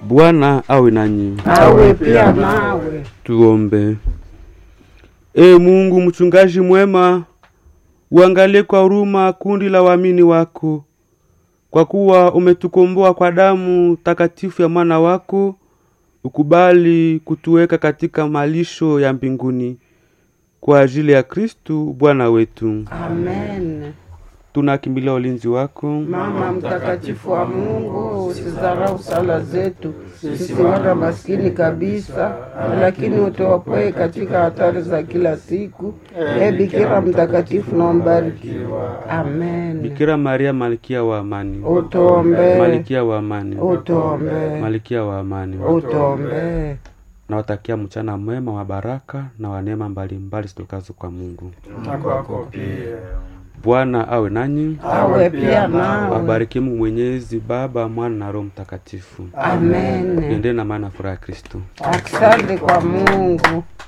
Bwana awe nanyi. Awe pia nawe. Tuombe. Mungu mchungaji mwema, uangalie kwa huruma kundi la waamini wako. Kwa kuwa umetukomboa kwa damu takatifu ya mwana wako, ukubali kutuweka katika malisho ya mbinguni. Kwa ajili ya Kristu Bwana wetu. Amen. Tunakimbilia ulinzi wako. Mama mtakatifu wa Mungu, usizarau sala zetu sisi wana maskini kabisa, lakini utuopoe katika hatari za kila siku. Bikira mtakatifu na mbarikiwa. Amen. Bikira Maria malkia wa amani, utuombe. malkia wa amani, utuombe. malkia wa amani, utuombe. Nawatakia mchana mwema wa baraka na wa neema mbalimbali zitokazo kwa Mungu. Na kwako pia. Bwana awe nanyi. Awe pia nawe. Wabariki Mungu Mwenyezi, Baba, Mwana na Roho Mtakatifu. Amen. Nendeni na maana furaha ya Kristo. Asante kwa Mungu.